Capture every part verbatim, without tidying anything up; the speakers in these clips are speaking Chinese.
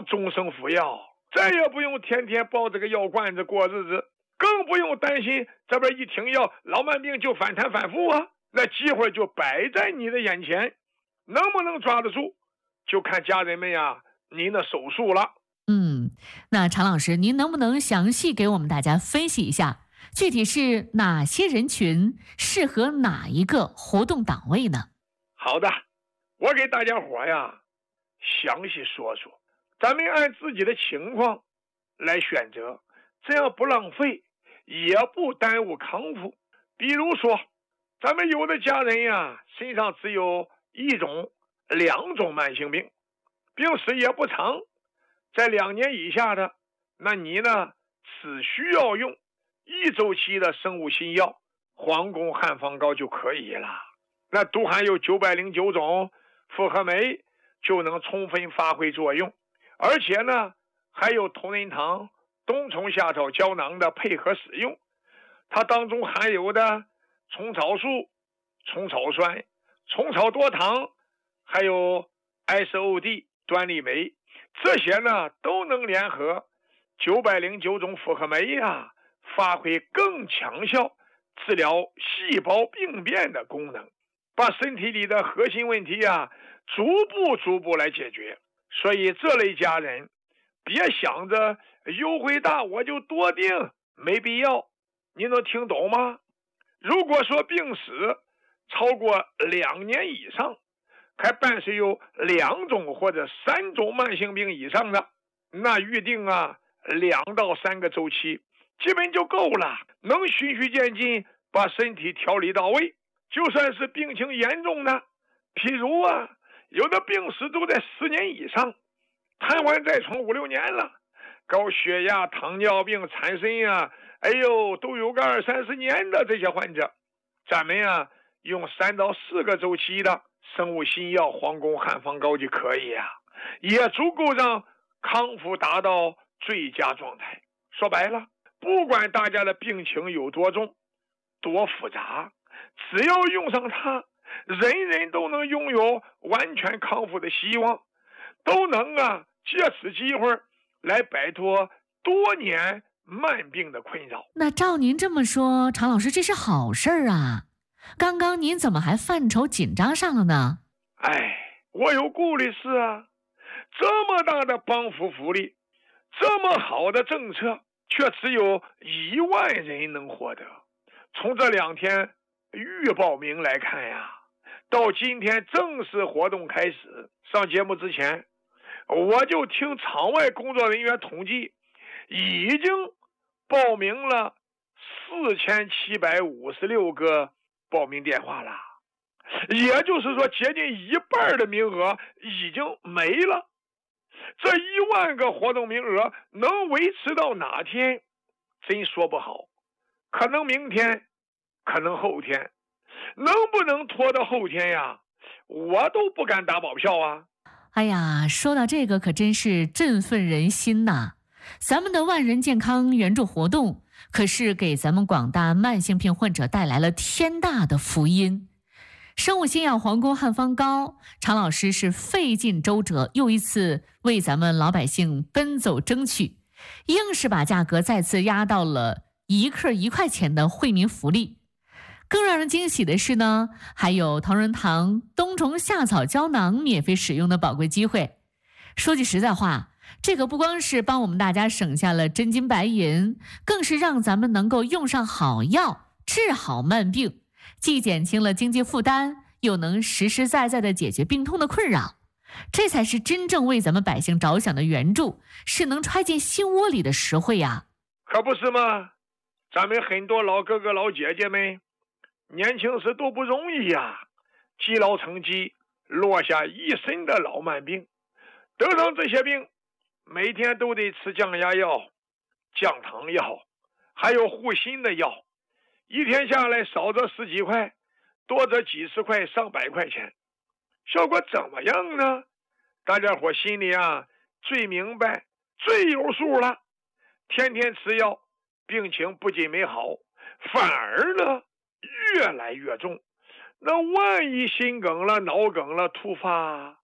终生服药，再也不用天天抱着个药罐子过日子，更不用担心这边一停药老慢病就反弹反复啊。那机会就摆在你的眼前，能不能抓得住就看家人们呀您的手术了。 嗯，那常老师，您能不能详细给我们大家分析一下，具体是哪些人群适合哪一个活动档位呢？ 好的，我给大家伙呀详细说说，咱们按自己的情况来选择，这样不浪费，也不耽误康复。比如说，咱们有的家人呀身上只有一种、两种慢性病，病史也不长，在两年以下的，那你呢只需要用一周期的生物新药皇宫汉方膏就可以了。那都含有九百零九种复合酶，就能充分发挥作用，而且呢还有同仁堂冬虫夏草胶囊的配合使用，它当中含有的虫草素、虫草酸、虫草多糖，还有 S O D 端粒酶，这些呢都能联合九百零九种复合酶啊，发挥更强效治疗细胞病变的功能，把身体里的核心问题啊逐步逐步来解决。所以这类家人别想着优惠大我就多订，没必要。你能听懂吗？如果说病史超过两年以上，还伴随有两种或者三种慢性病以上的，那预定啊两到三个周期基本就够了，能循序渐进把身体调理到位。就算是病情严重的，譬如啊有的病史都在十年以上，瘫痪在床五六年了，高血压、糖尿病、产生啊，哎呦都有个二三十年的这些患者，咱们啊用三到四个周期的生物新药皇宫汉方膏就可以啊，也足够让康复达到最佳状态。说白了，不管大家的病情有多重多复杂，只要用上它，人人都能拥有完全康复的希望，都能啊借此机会来摆脱多年慢病的困扰。 那照您这么说，常老师，这是好事儿啊，刚刚您怎么还犯愁紧张上了呢？ 哎，我有顾虑是啊，这么大的帮扶福利，这么好的政策，却只有一万人能获得。从这两天预报名来看呀，到今天正式活动开始，上节目之前我就听场外工作人员统计，已经报名了四千七百五十六个报名电话了，也就是说接近一半的名额已经没了。这一万个活动名额能维持到哪天真说不好，可能明天，可能后天，能不能拖到后天呀，我都不敢打保票啊。 哎呀，说到这个可真是振奋人心呐！咱们的万人健康援助活动可是给咱们广大慢性病患者带来了天大的福音。生物新药皇宫汉方膏，常老师是费尽周折，又一次为咱们老百姓奔走争取，硬是把价格再次压到了一克一块钱的惠民福利。更让人惊喜的是呢，还有同仁堂冬虫夏草胶囊免费使用的宝贵机会。说句实在话，这个不光是帮我们大家省下了真金白银，更是让咱们能够用上好药，治好慢病，既减轻了经济负担，又能实实在在的解决病痛的困扰。这才是真正为咱们百姓着想的援助，是能揣进心窝里的实惠呀！ 可不是吗？咱们很多老哥哥老姐姐们年轻时都不容易呀，积劳成疾，落下一身的老慢病，得上这些病每天都得吃降压药、降糖药，还有护心的药，一天下来少则十几块，多则几十块上百块钱，效果怎么样呢？大家伙心里啊最明白最有数了。天天吃药，病情不仅没好，反而呢越来越重。那万一心梗了、脑梗了突发，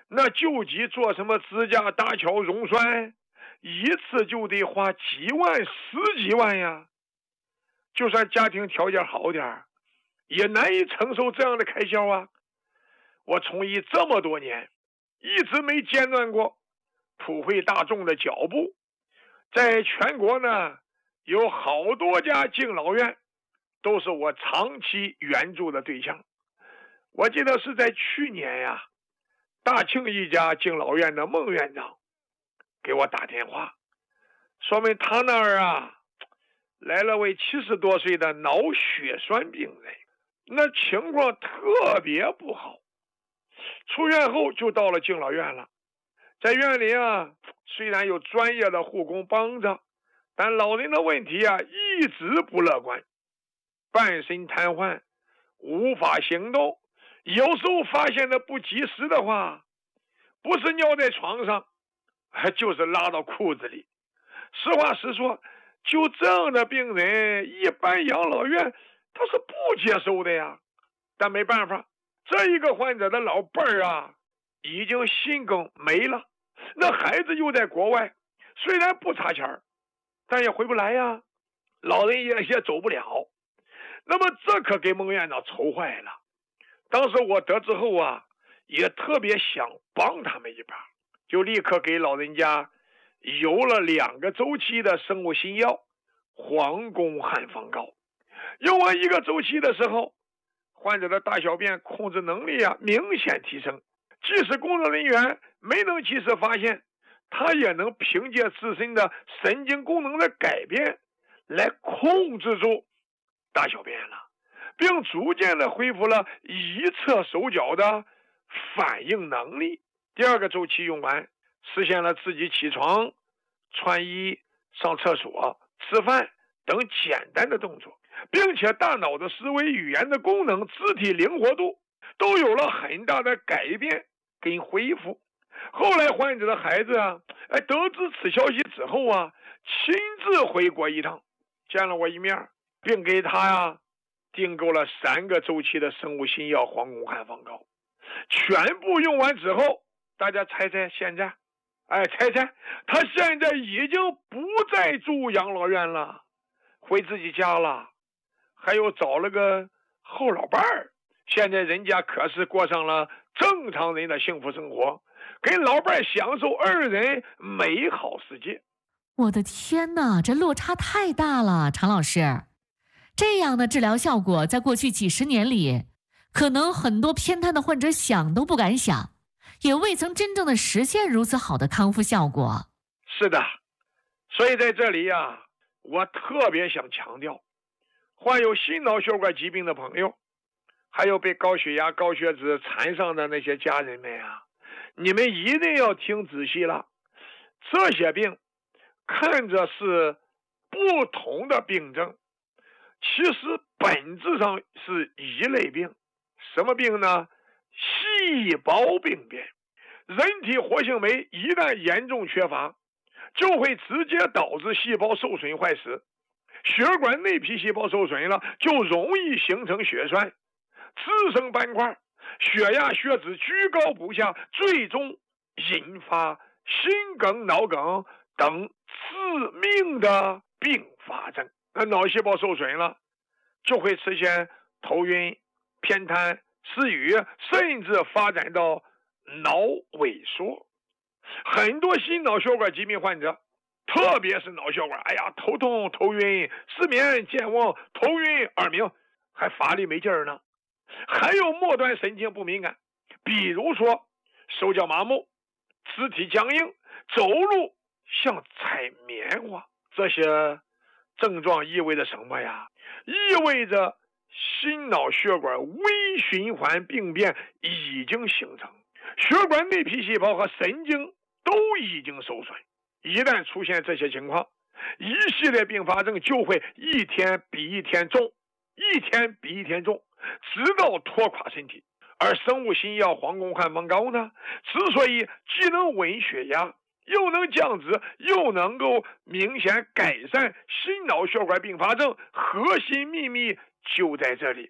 那救急做什么支架、搭桥、溶栓，一次就得花几万、十几万呀。就算家庭条件好点，也难以承受这样的开销啊。我从医这么多年，一直没间断过普惠大众的脚步。在全国呢，有好多家敬老院都是我长期援助的对象。我记得是在去年呀，大庆一家敬老院的孟院长给我打电话，说明他那儿啊来了位七十多岁的脑血栓病人，那情况特别不好。出院后就到了敬老院了，在院里啊，虽然有专业的护工帮着，但老人的问题啊一直不乐观，半身瘫痪，无法行动，有时候发现的不及时的话，不是尿在床上，就是拉到裤子里。实话实说，就这样的病人，一般养老院他是不接受的呀。但没办法，这一个患者的老伴儿啊，已经心梗没了，那孩子又在国外，虽然不差钱，但也回不来呀，老人也也走不了。那么这可给孟院长愁坏了。当时我得知后啊，也特别想帮他们一把，就立刻给老人家邮了两个周期的生物新药黄宫汉方膏。用完一个周期的时候，患者的大小便控制能力啊明显提升，即使工作人员没能及时发现，他也能凭借自身的神经功能的改变来控制住大小便了，并逐渐的恢复了一侧手脚的反应能力。第二个周期用完，实现了自己起床、穿衣、上厕所、吃饭等简单的动作，并且大脑的思维、语言的功能、肢体灵活度都有了很大的改变跟恢复。后来患者的孩子啊，哎，得知此消息之后啊，亲自回国一趟，见了我一面，并给他呀、啊、订购了三个周期的生物新药黄宫汉方膏。全部用完之后，大家猜猜现在？哎，猜猜，他现在已经不再住养老院了，回自己家了，还有找了个后老伴儿。现在人家可是过上了正常人的幸福生活，跟老伴儿享受二人美好世界。 我的天哪，这落差太大了，常老师。这样的治疗效果，在过去几十年里，可能很多偏瘫的患者想都不敢想，也未曾真正的实现如此好的康复效果。 是的，所以在这里呀、啊，我特别想强调，患有心脑血管疾病的朋友，还有被高血压、高血脂缠上的那些家人们啊，你们一定要听仔细了。这些病看着是不同的病症，其实本质上是一类病。什么病呢？细胞病变。人体活性酶一旦严重缺乏，就会直接导致细胞受损坏死。血管内皮细胞受损了，就容易形成血栓，滋生斑块，血压血脂居高不下，最终引发心梗、脑梗等致命的并发症。那脑细胞受损了，就会出现头晕、偏瘫、失语，甚至发展到脑萎缩。很多心脑血管疾病患者，特别是脑血管，哎呀，头痛、头晕、失眠、健忘、头晕、耳鸣，还乏力没劲儿呢。还有末端神经不敏感，比如说手脚麻木、肢体僵硬、走路像踩棉花。这些症状意味着什么呀？意味着心脑血管微循环病变已经形成，血管内皮细胞和神经都已经受损。一旦出现这些情况，一系列并发症就会一天比一天重，一天比一天重，直到拖垮身体。而生物新药黄宫汉方膏呢，之所以既能稳血压，又能降脂，又能够明显改善心脑血管并发症，核心秘密就在这里。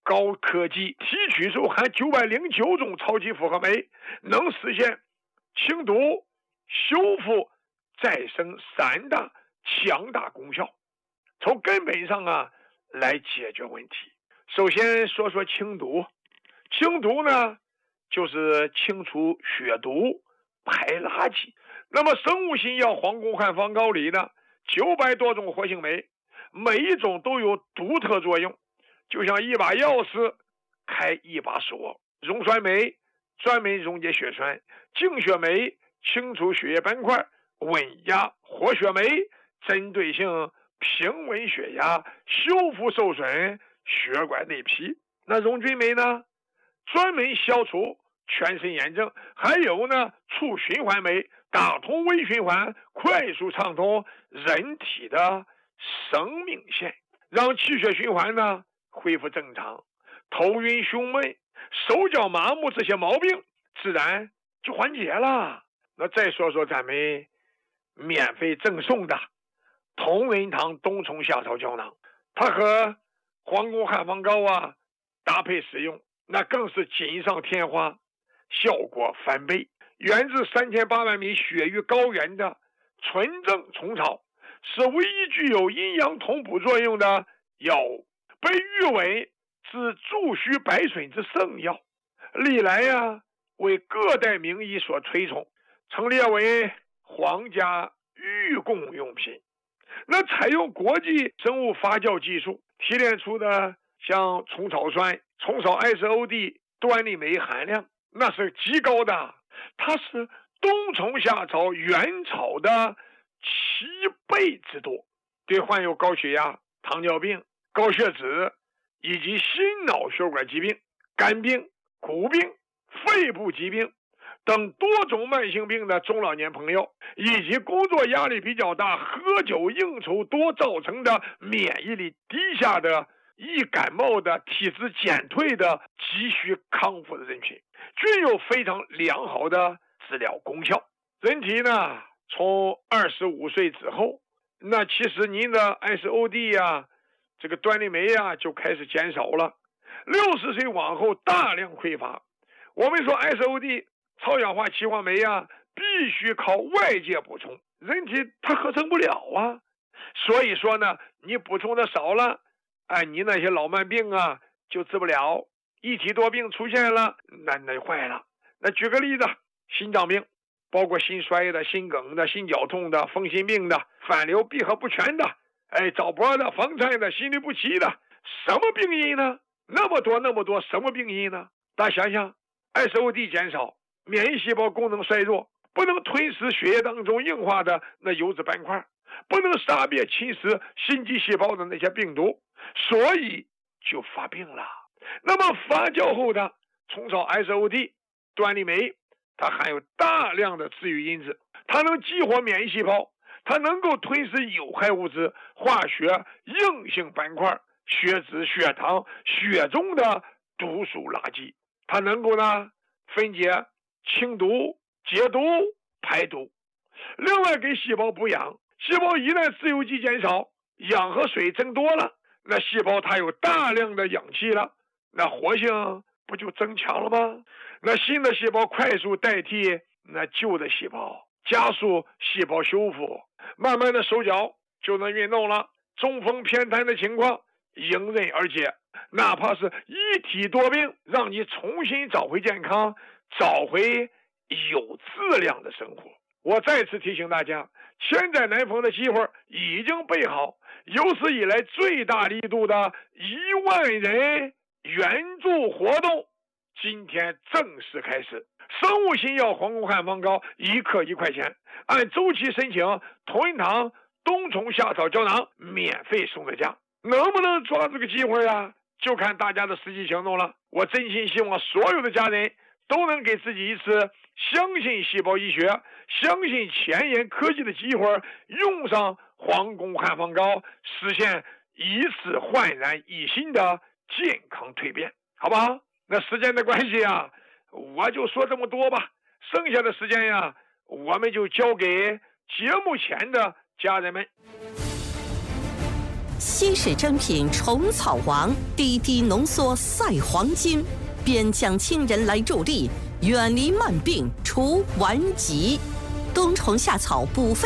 高科技提取出含九百零九种超级复合酶，能实现清毒、修复、再生三大强大功效，从根本上啊来解决问题。首先说说清毒，清毒呢就是清除血毒、排垃圾。那么生物新药黄宫汉方膏里呢，九百多种活性酶，每一种都有独特作用，就像一把钥匙开一把锁。溶栓酶专门溶解血栓，净血酶清除血液斑块，稳压活血酶针对性平稳血压，修复受损血管内皮。那溶菌酶呢，专门消除全身炎症，还有呢促循环酶，打通微循环，快速畅通人体的生命线，让气血循环呢恢复正常，头晕胸闷、手脚麻木这些毛病自然就缓解了。那再说说咱们免费赠送的同仁堂冬虫夏草胶囊，它和黄宫汉方膏啊搭配使用，那更是锦上添花，效果翻倍。源自三千八百米雪域高原的纯正虫草，是唯一具有阴阳同补作用的药物，被誉为治助虚百损之圣药，历来呀、啊、为各代名医所推崇，曾列为皇家御贡用品。那采用国际生物发酵技术提炼出的像虫草酸、虫草 S O D、端粒酶含量那是极高的，它是冬虫夏草原草的七倍之多，对患有高血压、糖尿病、高血脂以及心脑血管疾病、肝病、骨病、肺部疾病等多种慢性病的中老年朋友，以及工作压力比较大、喝酒应酬多造成的免疫力低下的、易感冒的、体质减退的、急需康复的人群，均有非常良好的治疗功效。人体呢，从二十五岁之后，那其实您的 S O D 啊，这个端粒酶啊就开始减少了。六十岁往后大量匮乏。我们说 S O D 超氧化歧化酶啊，必须靠外界补充，人体它合成不了啊。所以说呢，你补充的少了，哎，你那些老慢病啊就治不了，一体多病出现了，那那坏了。那举个例子，心脏病，包括心衰的、心梗的、心绞痛的、风心病的、反流闭合不全的，哎，早搏的、房颤的、心律不齐的，什么病因呢？那么多那么多，什么病因呢？大家想想 ，S O D 减少，免疫细胞功能衰弱，不能吞噬血液当中硬化的那油脂斑块，不能杀灭侵蚀心肌细胞的那些病毒，所以就发病了。那么发酵后的虫草 S O D 端粒酶，它含有大量的治愈因子，它能激活免疫细胞，它能够吞噬有害物质、化学硬性斑块、血脂、血糖、血中的毒素垃圾，它能够呢分解、清毒、解毒、排毒。另外给细胞补养，细胞一旦自由基减少，氧和水增多了，那细胞它有大量的氧气了，那活性不就增强了吗？那新的细胞快速代替那旧的细胞，加速细胞修复，慢慢的手脚就能运动了，中风偏瘫的情况迎刃而解。哪怕是一体多病，让你重新找回健康，找回有质量的生活。我再次提醒大家，千载难逢的机会已经备好，有史以来最大力度的一万人援助活动今天正式开始。生物新药黄宫汉方膏一克一块钱，按周期申请同仁堂冬虫夏草胶囊免费送在家。能不能抓这个机会啊，就看大家的实际行动了。我真心希望所有的家人都能给自己一次相信细胞医学、相信前沿科技的机会，用上黄宫汉方膏，实现一次焕然一新的健康蜕变，好不好？那时间的关系啊，我就说这么多吧，剩下的时间呀，我们就交给节目前的家人们。 稀世珍品虫草王，滴滴浓缩赛黄金，边疆亲人来助力，远离慢病除顽疾。冬虫夏草补肺